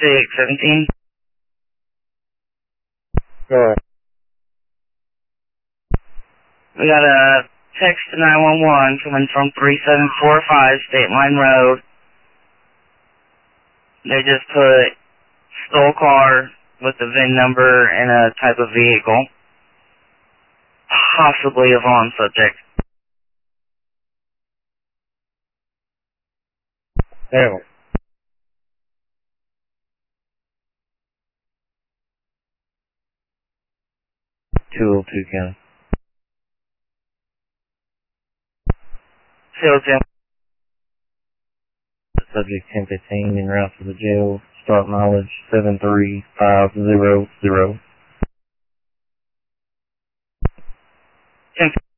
617. Go ahead. We got a text to 911 coming from 3745 State Line Road. They just put stole car with the VIN number and a type of vehicle. Possibly a Vaughn subject. Handle. 202 County. Field Jim. Subject 1015 en route to the jail. Start mileage 73500. 10